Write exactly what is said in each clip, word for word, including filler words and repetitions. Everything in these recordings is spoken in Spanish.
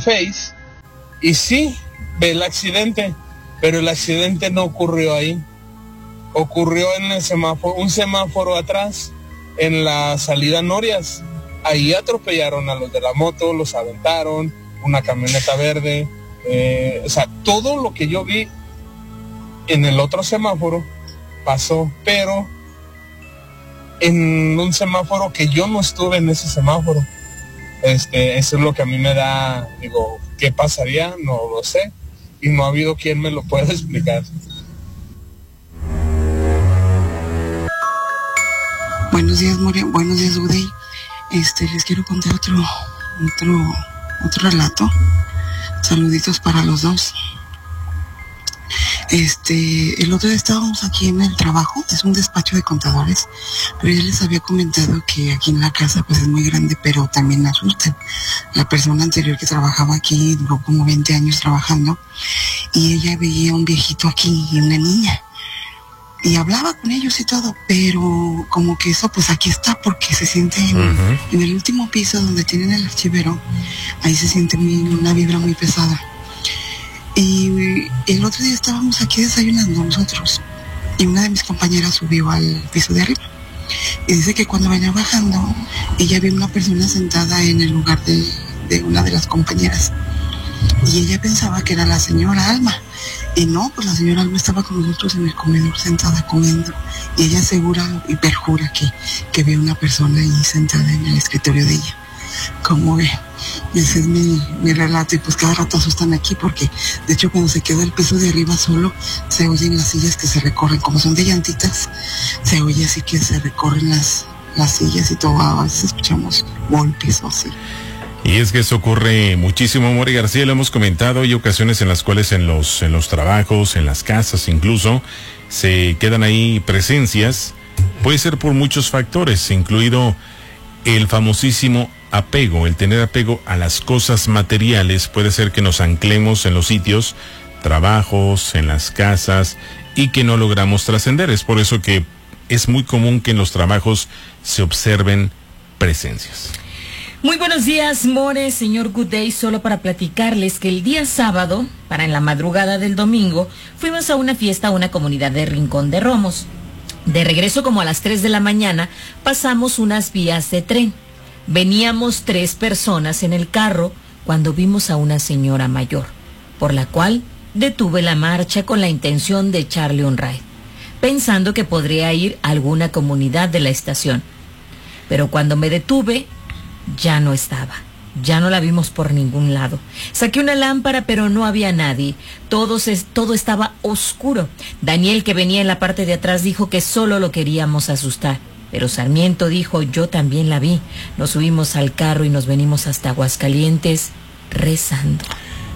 Face y sí, ve el accidente, pero el accidente no ocurrió ahí. Ocurrió en el semáforo, un semáforo atrás, en la salida Norias. Ahí atropellaron a los de la moto, los aventaron, una camioneta verde, eh, o sea, todo lo que yo vi en el otro semáforo pasó, pero en un semáforo que yo no estuve en ese semáforo. Este, eso es lo que a mí me da, digo, ¿qué pasaría? No lo sé, y no ha habido quien me lo pueda explicar. Buenos días, More, buenos días, Uday. Este, les quiero contar otro, otro, otro relato. Saluditos para los dos. Este, el otro día estábamos aquí en el trabajo, es un despacho de contadores, pero yo les había comentado que aquí en la casa pues es muy grande, pero también asustan. La persona anterior que trabajaba aquí duró como veinte años trabajando y ella veía un viejito aquí y una niña. Y hablaba con ellos y todo, pero como que eso pues aquí está porque se siente en, uh-huh. en el último piso donde tienen el archivero, ahí se siente muy, una vibra muy pesada. Y el otro día estábamos aquí desayunando nosotros y una de mis compañeras subió al piso de arriba y dice que cuando venía bajando ella vio una persona sentada en el lugar de, de una de las compañeras y ella pensaba que era la señora Alma. Y no, pues la señora Alma estaba con nosotros en el comedor sentada comiendo. Y ella asegura y perjura que, que ve una persona ahí sentada en el escritorio de ella. Como ve, ese es mi, mi relato. Y pues cada rato asustan aquí porque, de hecho, cuando se queda el piso de arriba solo, se oyen las sillas que se recorren. Como son de llantitas, se oye así que se recorren las, las sillas y todo. A veces escuchamos golpes o así. Y es que eso ocurre muchísimo, More García, lo hemos comentado, hay ocasiones en las cuales en los, en los trabajos, en las casas incluso, se quedan ahí presencias, puede ser por muchos factores, incluido el famosísimo apego, el tener apego a las cosas materiales, puede ser que nos anclemos en los sitios, trabajos, en las casas, y que no logramos trascender, es por eso que es muy común que en los trabajos se observen presencias. Muy buenos días, More, señor Good Day, solo para platicarles que el día sábado, para en la madrugada del domingo, fuimos a una fiesta a una comunidad de Rincón de Romos. De regreso como a las tres de la mañana, pasamos unas vías de tren. Veníamos tres personas en el carro cuando vimos a una señora mayor, por la cual detuve la marcha con la intención de echarle un ride, pensando que podría ir a alguna comunidad de la estación. Pero cuando me detuve, ya no estaba, ya no la vimos por ningún lado. Saqué una lámpara, pero no había nadie. Todo, se, todo estaba oscuro. Daniel, que venía en la parte de atrás, dijo que solo lo queríamos asustar. Pero Sarmiento dijo, yo también la vi. Nos subimos al carro y nos venimos hasta Aguascalientes rezando.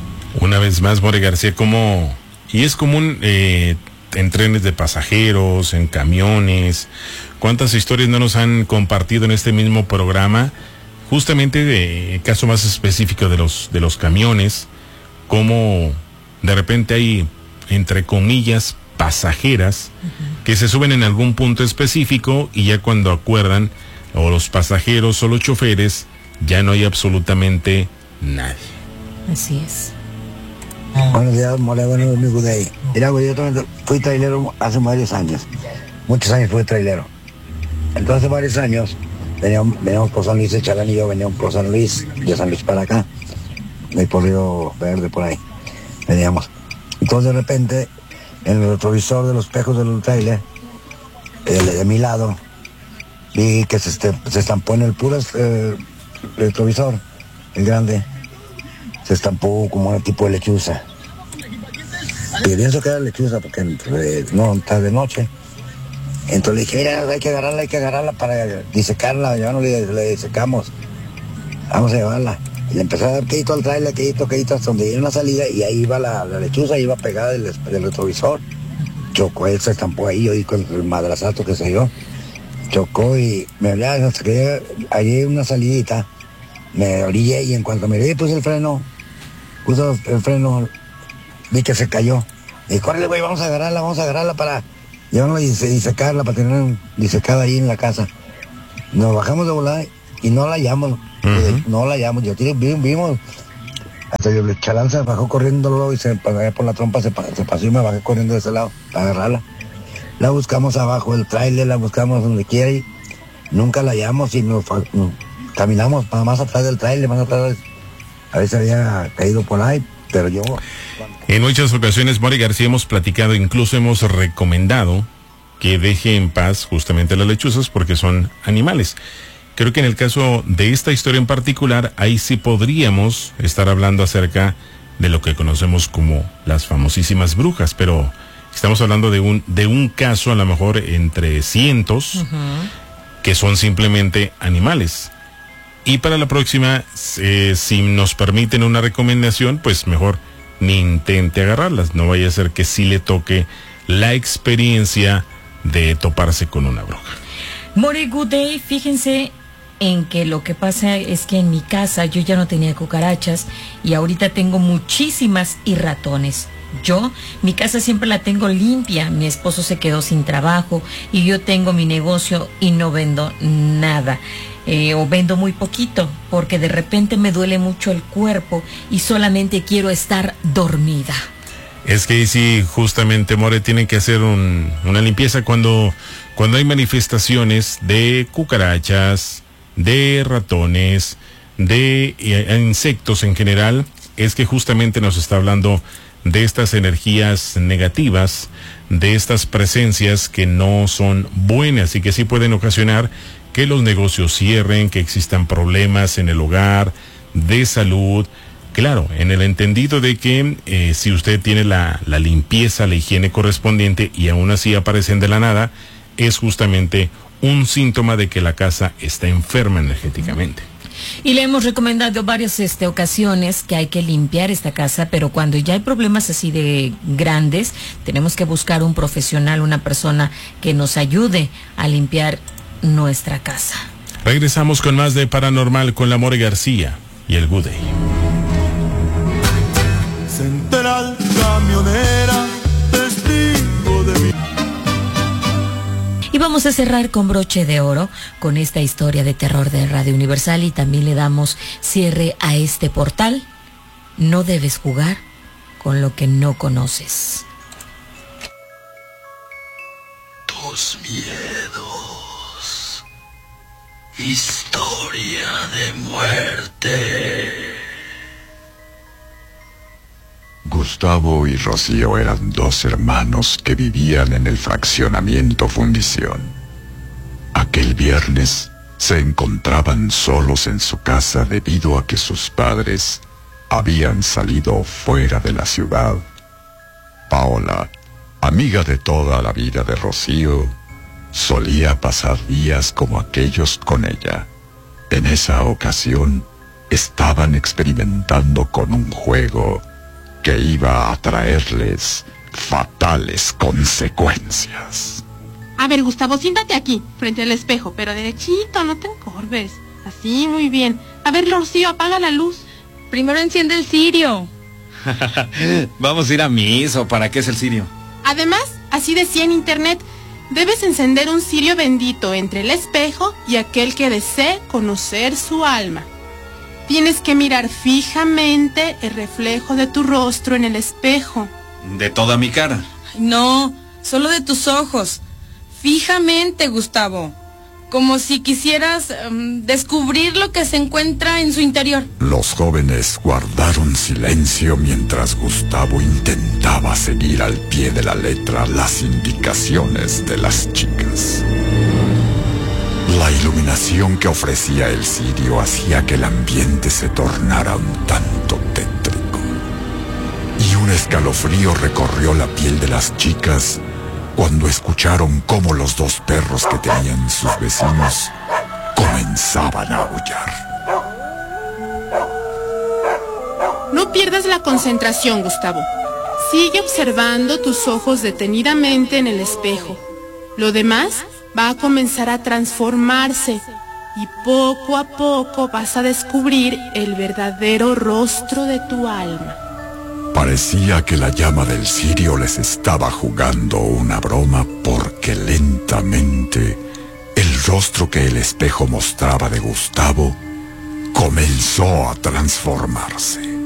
Una vez más, More García, como... Y es común eh, en trenes de pasajeros, en camiones. ¿Cuántas historias no nos han compartido en este mismo programa? Justamente de caso más específico de los de los camiones, como de repente hay, entre comillas, pasajeras uh-huh. que se suben en algún punto específico y ya cuando acuerdan, o los pasajeros o los choferes, ya no hay absolutamente nadie. Así es. Buenos días, More, buenos días, mi Good Day. Mira, güey, yo también fui trailero hace varios años. Muchos años fui trailero. Entonces, hace varios años, veníamos, veníamos por San Luis, el Chalán y yo veníamos por San Luis, de San Luis para acá, de por Río Verde, por ahí, veníamos. Entonces, de repente, en el retrovisor de los espejos del trailer, de, de mi lado, vi que se, este, se estampó en el puro eh, retrovisor, el grande, se estampó como un tipo de lechuza. Y pienso que era lechuza porque eh, no está de noche. Entonces le dije, mira, hay que agarrarla, hay que agarrarla para disecarla. Ya no le, le disecamos. Vamos a llevarla. Y le empezó a dar quedito al trailer, quedito, quedito, hasta donde llegó una salida y ahí iba la, la lechuza, iba pegada del, del retrovisor. Chocó, él se estampó ahí, yo di con el madrazazo que se dio. Chocó y me hablaba hasta que allí una salidita. Me orillé y en cuanto me vi puse el freno, puse el freno, vi que se cayó. Y dije, córrele, güey, vamos a agarrarla, vamos a agarrarla para llevarla y disecarla, para tener disecada ahí en la casa. Nos bajamos de volar y no la hallamos, uh-huh. no la hallamos. Yo tiré, vimos, Hasta yo, el chalán se bajó corriendo luego y se por la trompa se, se pasó y me bajé corriendo de ese lado para agarrarla. La buscamos abajo del tráiler, la buscamos donde quiera y nunca la hallamos y nos, nos caminamos para más atrás del tráiler, más atrás, a ver si había caído por ahí, pero yo... En muchas ocasiones, Mori García, hemos platicado, incluso hemos recomendado que deje en paz justamente las lechuzas porque son animales. Creo que en el caso de esta historia en particular, ahí sí podríamos estar hablando acerca de lo que conocemos como las famosísimas brujas, pero estamos hablando de un, de un caso a lo mejor entre cientos, uh-huh, que son simplemente animales. Y para la próxima, eh, si nos permiten una recomendación, pues mejor ni intente agarrarlas, no vaya a ser que sí le toque la experiencia de toparse con una bruja. More Good Day, fíjense en que lo que pasa es que en mi casa yo ya no tenía cucarachas y ahorita tengo muchísimas y ratones. Yo, mi casa siempre la tengo limpia, mi esposo se quedó sin trabajo y yo tengo mi negocio y no vendo nada. Eh, o vendo muy poquito porque de repente me duele mucho el cuerpo y solamente quiero estar dormida. Es que sí, justamente, More, tienen que hacer un, una limpieza cuando, cuando hay manifestaciones de cucarachas, de ratones, de eh, insectos en general. Es que justamente nos está hablando de estas energías negativas, de estas presencias que no son buenas y que sí pueden ocasionar que los negocios cierren, que existan problemas en el hogar, de salud. Claro, en el entendido de que eh, si usted tiene la, la limpieza, la higiene correspondiente y aún así aparecen de la nada, es justamente un síntoma de que la casa está enferma energéticamente. Y le hemos recomendado varias este, ocasiones que hay que limpiar esta casa, pero cuando ya hay problemas así de grandes, tenemos que buscar un profesional, una persona que nos ayude a limpiar nuestra casa. Regresamos con más de Paranormal con la More García y el Good Day. Central camionera, testigo de mi... Y vamos a cerrar con broche de oro con esta historia de terror de Radio Universal y también le damos cierre a este portal. No debes jugar con lo que no conoces. Tus miedos. Historia de muerte. Gustavo y Rocío eran dos hermanos que vivían en el fraccionamiento Fundición. Aquel viernes se encontraban solos en su casa debido a que sus padres habían salido fuera de la ciudad. Paola, amiga de toda la vida de Rocío, solía pasar días como aquellos con ella. En esa ocasión, estaban experimentando con un juego que iba a traerles fatales consecuencias. A ver, Gustavo, siéntate aquí, frente al espejo, pero derechito, no te encorves. Así, muy bien. A ver, Rocío, apaga la luz. Primero enciende el cirio. Vamos a ir a misa, ¿o para qué es el cirio? Además, así decía en internet, debes encender un cirio bendito entre el espejo y aquel que desee conocer su alma. Tienes que mirar fijamente el reflejo de tu rostro en el espejo. ¿De toda mi cara? No, solo de tus ojos. Fijamente, Gustavo. Como si quisieras um, descubrir lo que se encuentra en su interior. Los jóvenes guardaron silencio mientras Gustavo intentaba seguir al pie de la letra las indicaciones de las chicas. La iluminación que ofrecía el cirio hacía que el ambiente se tornara un tanto tétrico. Y un escalofrío recorrió la piel de las chicas cuando escucharon cómo los dos perros que tenían sus vecinos comenzaban a aullar. No pierdas la concentración, Gustavo. Sigue observando tus ojos detenidamente en el espejo. Lo demás va a comenzar a transformarse y poco a poco vas a descubrir el verdadero rostro de tu alma. Parecía que la llama del cirio les estaba jugando una broma porque lentamente el rostro que el espejo mostraba de Gustavo comenzó a transformarse.